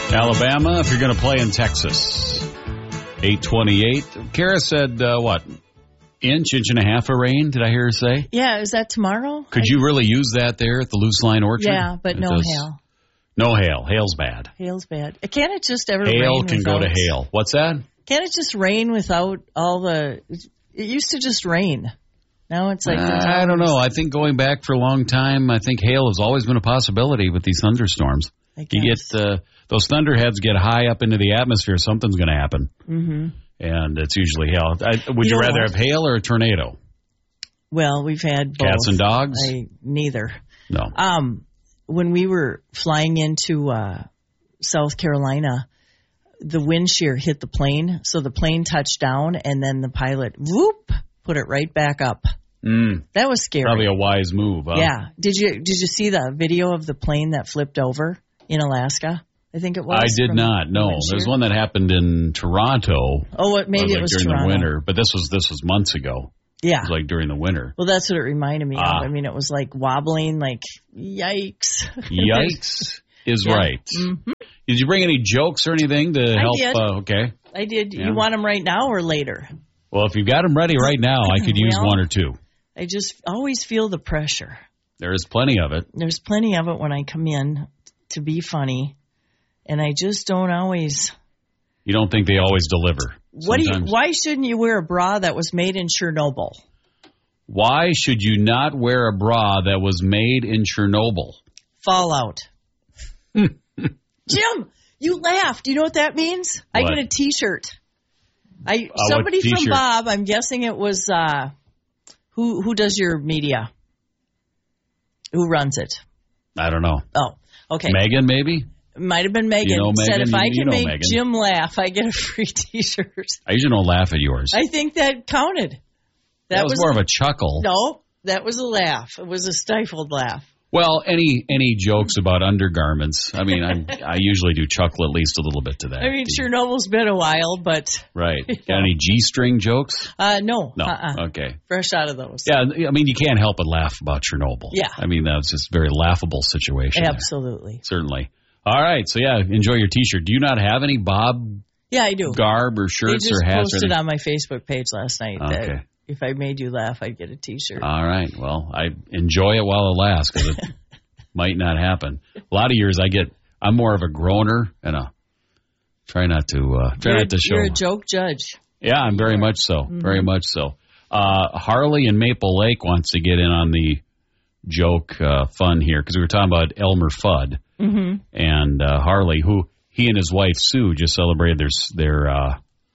Alabama, if you're going to play in Texas. 8:28. Kara said, inch and a half of rain, did I hear her say? Yeah, is that tomorrow? Could you really use that there at the Loose Line Orchard? Yeah, but no hail. No hail. Hail's bad. Hail's bad. Can't it just ever rain Hail can without, go to hail. What's that? Can't it just rain without all the... It used to just rain. Now it's like... I don't know. I think going back for a long time, I think hail has always been a possibility with these thunderstorms. You get... those thunderheads get high up into the atmosphere, something's going to happen. Mm-hmm. And it's usually hail. Would you rather have hail or a tornado? Well, we've had both. Cats and dogs? Neither. No. When we were flying into South Carolina, the wind shear hit the plane, so the plane touched down, and then the pilot, whoop, put it right back up. That was scary. Probably a wise move. Huh? Yeah. Did you see the video of the plane that flipped over in Alaska? I think it was. I did not. No, there's one that happened in Toronto. Oh, maybe it was during Toronto. the winter, but this was months ago. Yeah, it was like during the winter. Well, that's what it reminded me of. I mean, it was like wobbling, like yikes. Yikes is right. Mm-hmm. Did you bring any jokes or anything to help? I did. Okay, I did. Yeah. You want them right now or later? Well, if you've got them ready right now, I could use one or two. I just always feel the pressure. There is plenty of it. There's plenty of it when I come in to be funny. And I just don't always... You don't think they always deliver? Why shouldn't you wear a bra that was made in Chernobyl? Why should you not wear a bra that was made in Chernobyl? Fallout. Jim, you laughed. Do you know what that means? What? I get a T-shirt. Somebody from Bob, I'm guessing it was... Who does your media? Who runs it? I don't know. Oh, okay. Megan, maybe? Might have been Megan. Said if I can make Megan. Jim laugh, I get a free T-shirt. I usually don't laugh at yours. I think that counted. That was more of a chuckle. No, that was a laugh. It was a stifled laugh. Well, any jokes about undergarments? I mean, I usually do chuckle at least a little bit to that. I mean, Chernobyl's been a while, but... Right. Got any G-string jokes? No. No. Okay. Fresh out of those. Yeah, I mean, you can't help but laugh about Chernobyl. Yeah. I mean, that's just a very laughable situation. Absolutely. There. Certainly. All right. So, yeah, enjoy your T-shirt. Do you not have any Bob I do. Garb or shirts or hats? They just posted on my Facebook page last night that if I made you laugh, I'd get a T-shirt. All right. Well, I enjoy it while it lasts because it might not happen. A lot of years I'm more of a groaner and try not to show. You're a joke judge. Yeah, I'm very much so. Mm-hmm. Very much so. Harley in Maple Lake wants to get in on the joke fun here because we were talking about Elmer Fudd. Mm-hmm. And Harley, who he and his wife Sue just celebrated their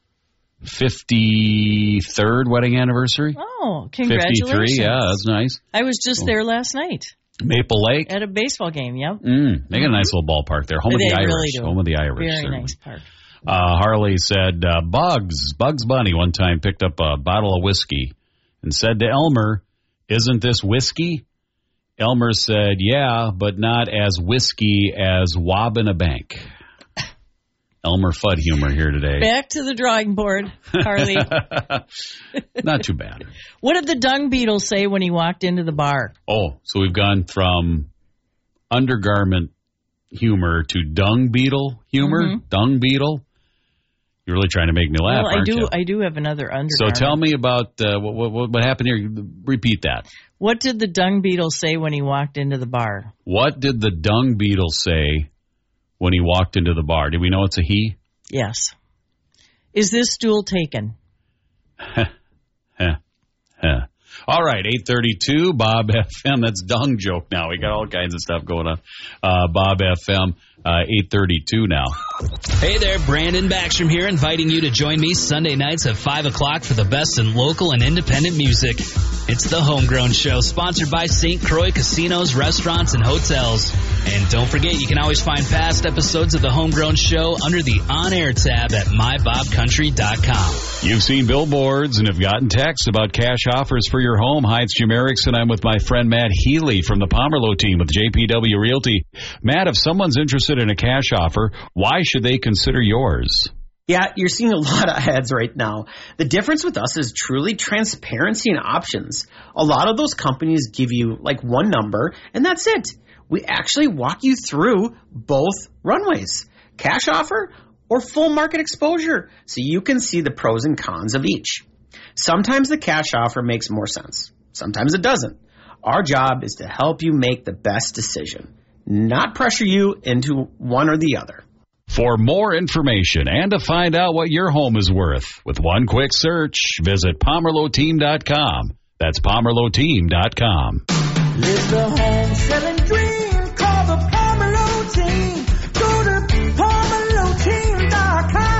53rd wedding anniversary. Oh, congratulations. 53, yeah, that's nice. I was just there last night. Maple Lake? At a baseball game, yep. They got a nice little ballpark there. Home of the Irish. Really do. Home of the Irish. Very certainly. nice park. Harley said, Bugs Bunny one time picked up a bottle of whiskey and said to Elmer, "Isn't this whiskey?" Elmer said, "Yeah, but not as whiskey as wobbing a bank." Elmer Fudd humor here today. Back to the drawing board, Harley. Not too bad. What did the dung beetle say when he walked into the bar? Oh, so we've gone from undergarment humor to dung beetle humor? Mm-hmm. Dung beetle? You're really trying to make me laugh, aren't you? I do have another undergarment. So tell me about what happened here. Repeat that. What did the dung beetle say when he walked into the bar? What did the dung beetle say when he walked into the bar? Do we know it's a he? Yes. Is this stool taken? All right, 8:32, Bob FM. That's dung joke now. We got all kinds of stuff going on. Bob FM, 8:32 now. Hey there, Brandon Backstrom here, inviting you to join me Sunday nights at 5 o'clock for the best in local and independent music. It's the Homegrown Show, sponsored by St. Croix Casinos, Restaurants, and Hotels. And don't forget, you can always find past episodes of the Homegrown Show under the On-Air tab at mybobcountry.com. You've seen billboards and have gotten texts about cash offers for your home. Hi, it's Jim Erickson. I'm with my friend Matt Healy from the Pomerleau team with JPW Realty. Matt, if someone's interested in a cash offer, why should they consider yours? Yeah, you're seeing a lot of ads right now. The difference with us is truly transparency and options. A lot of those companies give you like one number, and that's it. We actually walk you through both runways. cash offer, or full market exposure, so you can see the pros and cons of each. Sometimes the cash offer makes more sense. Sometimes it doesn't. Our job is to help you make the best decision, not pressure you into one or the other. For more information and to find out what your home is worth, with one quick search, visit PomerlowTeam.com. That's PomerlowTeam.com. Live the home selling dream. Call the Pomerlow Team. Go to PomerlowTeam.com.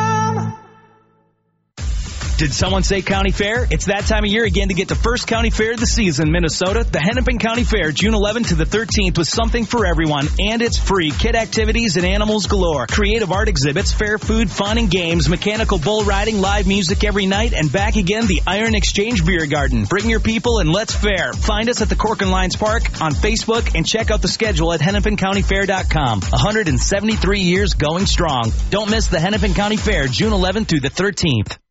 Did someone say county fair? It's that time of year again to get the first county fair of the season, Minnesota. The Hennepin County Fair, June 11th to the 13th, with something for everyone. And it's free. Kid activities and animals galore. Creative art exhibits, fair food, fun and games, mechanical bull riding, live music every night, and back again, the Iron Exchange Beer Garden. Bring your people and let's fair. Find us at the Cork and Lions Park on Facebook and check out the schedule at HennepinCountyFair.com. 173 years going strong. Don't miss the Hennepin County Fair, June 11th through the 13th.